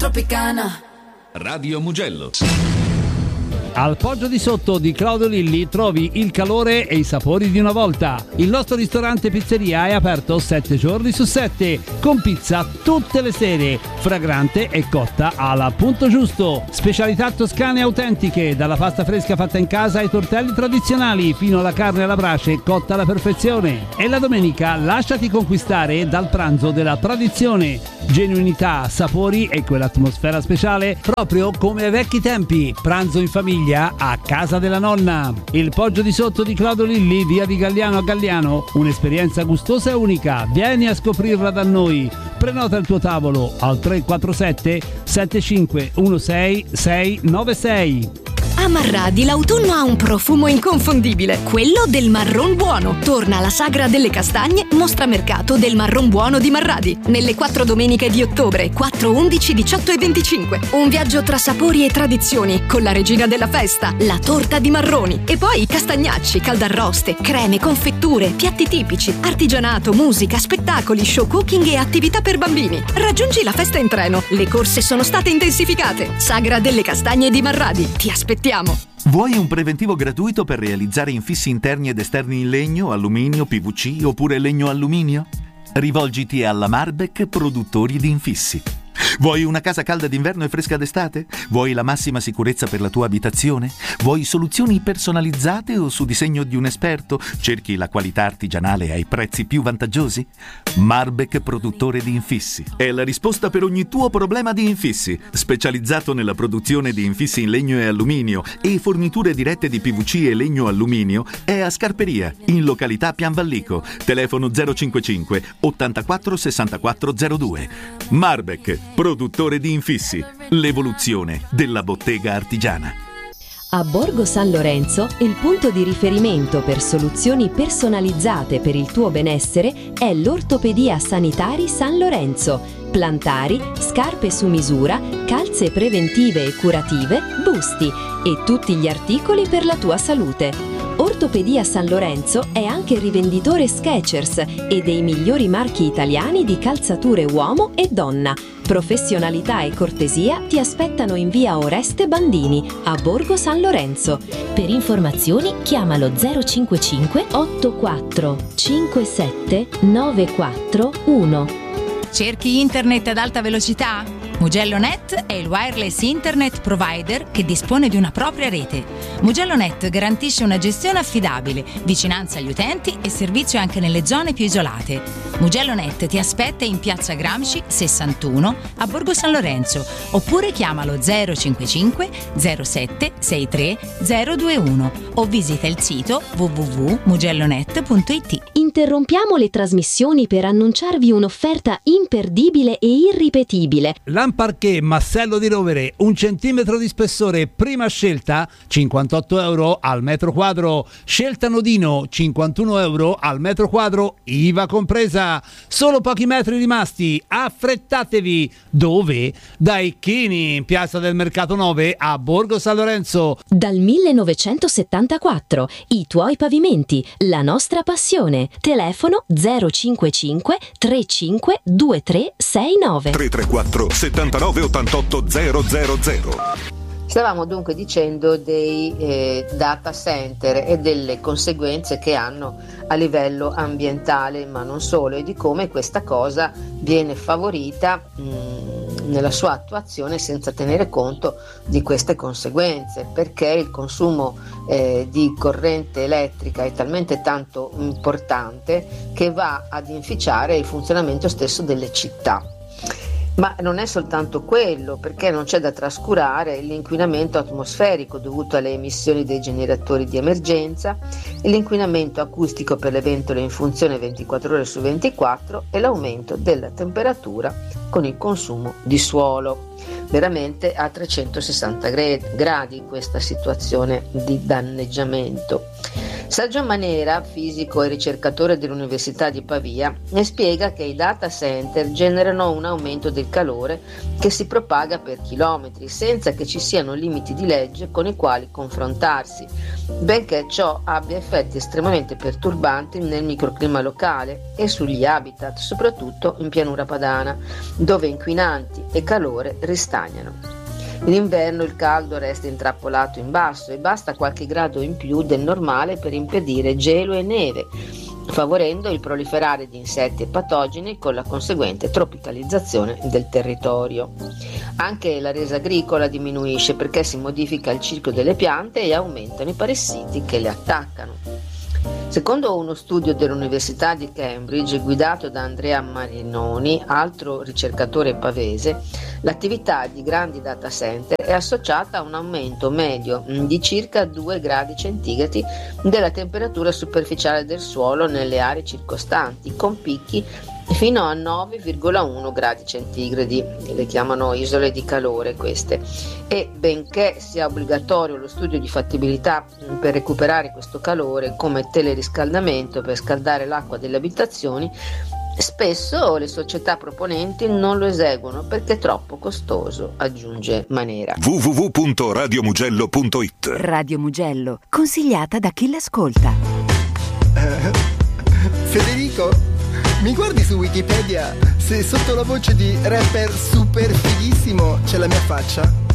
Tropicana. Radio Mugello. Al Poggio di Sotto di Claudio Lilli trovi il calore e i sapori di una volta. Il nostro ristorante pizzeria è aperto 7 giorni su 7, con pizza tutte le sere, fragrante e cotta al punto giusto. Specialità toscane autentiche, dalla pasta fresca fatta in casa ai tortelli tradizionali, fino alla carne alla brace cotta alla perfezione. E la domenica lasciati conquistare dal pranzo della tradizione. Genuinità, sapori e quell'atmosfera speciale proprio come ai vecchi tempi. Pranzo in famiglia a casa della nonna. Il Poggio di Sotto di Claudio Lilli, via di Galliano a Galliano, un'esperienza gustosa e unica. Vieni a scoprirla da noi. Prenota il tuo tavolo al 347 7516 696. A Marradi l'autunno ha un profumo inconfondibile, quello del marron buono. Torna la sagra delle castagne, mostra mercato del marron buono di Marradi, nelle 4 domeniche di ottobre, 4, 11, 18 e 25. Un viaggio tra sapori e tradizioni, con la regina della festa, la torta di marroni. E poi castagnacci, caldarroste, creme, confetture, piatti tipici, artigianato, musica, spettacoli, show cooking e attività per bambini. Raggiungi la festa in treno, le corse sono state intensificate. Sagra delle castagne di Marradi, ti aspettiamo. Vuoi un preventivo gratuito per realizzare infissi interni ed esterni in legno, alluminio, PVC oppure legno-alluminio? Rivolgiti alla Marbek Produttori di Infissi. Vuoi una casa calda d'inverno e fresca d'estate? Vuoi la massima sicurezza per la tua abitazione? Vuoi soluzioni personalizzate o su disegno di un esperto? Cerchi la qualità artigianale ai prezzi più vantaggiosi? Marbek Produttore di Infissi è la risposta per ogni tuo problema di infissi. Specializzato nella produzione di infissi in legno e alluminio e forniture dirette di PVC e legno alluminio, è a Scarperia, in località Pianvallico. Telefono 055 84 64 02. Marbek Produttore di infissi, l'evoluzione della bottega artigiana. A Borgo San Lorenzo, il punto di riferimento per soluzioni personalizzate per il tuo benessere è l'Ortopedia Sanitari San Lorenzo. Plantari, scarpe su misura, calze preventive e curative, busti e tutti gli articoli per la tua salute. Ortopedia San Lorenzo è anche rivenditore Skechers e dei migliori marchi italiani di calzature uomo e donna. Professionalità e cortesia ti aspettano in via Oreste Bandini, a Borgo San Lorenzo. Per informazioni chiamalo 055 84 57 941. Cerchi internet ad alta velocità? Mugello.net è il wireless internet provider che dispone di una propria rete. Mugello.net garantisce una gestione affidabile, vicinanza agli utenti e servizio anche nelle zone più isolate. Mugello.net ti aspetta in Piazza Gramsci 61 a Borgo San Lorenzo oppure chiamalo 055 07 63 021 o visita il sito www.mugellonet.it. Interrompiamo le trasmissioni per annunciarvi un'offerta imperdibile e irripetibile. Lamparché Massello di Rovere, 1 centimetro di spessore, prima scelta, 58 euro al metro quadro. Scelta Nodino, 51 euro al metro quadro, IVA compresa. Solo pochi metri rimasti, affrettatevi. Dove? Dai Chini, in Piazza del Mercato 9 a Borgo San Lorenzo. Dal 1974, i tuoi pavimenti, la nostra passione. Telefono 055 35 2369 334 79 88 000. Stavamo dunque dicendo dei data center e delle conseguenze che hanno a livello ambientale, ma non solo, e di come questa cosa viene favorita nella sua attuazione senza tenere conto di queste conseguenze, perché il consumo di corrente elettrica è talmente tanto importante che va ad inficiare il funzionamento stesso delle città. Ma non è soltanto quello, perché non c'è da trascurare l'inquinamento atmosferico dovuto alle emissioni dei generatori di emergenza, e l'inquinamento acustico per le ventole in funzione 24 ore su 24 e l'aumento della temperatura con il consumo di suolo. Veramente a 360 gradi questa situazione di danneggiamento. Sergio Manera, fisico e ricercatore dell'Università di Pavia, ne spiega che i data center generano un aumento del calore che si propaga per chilometri senza che ci siano limiti di legge con i quali confrontarsi, benché ciò abbia effetti estremamente perturbanti nel microclima locale e sugli habitat, soprattutto in pianura padana, dove inquinanti e calore ristagnano. In inverno il caldo resta intrappolato in basso e basta qualche grado in più del normale per impedire gelo e neve, favorendo il proliferare di insetti e patogeni con la conseguente tropicalizzazione del territorio. Anche la resa agricola diminuisce perché si modifica il ciclo delle piante e aumentano i parassiti che le attaccano. Secondo uno studio dell'Università di Cambridge guidato da Andrea Marinoni, altro ricercatore pavese, l'attività di grandi data center è associata a un aumento medio di circa 2 gradi centigradi della temperatura superficiale del suolo nelle aree circostanti, con picchi fino a 9,1 gradi centigradi, le chiamano isole di calore queste, e benché sia obbligatorio lo studio di fattibilità per recuperare questo calore come teleriscaldamento per scaldare l'acqua delle abitazioni, spesso le società proponenti non lo eseguono perché è troppo costoso, aggiunge Manera. www.radiomugello.it Radio Mugello, consigliata da chi l'ascolta. Federico, mi guardi su Wikipedia se sotto la voce di rapper super fighissimo c'è la mia faccia?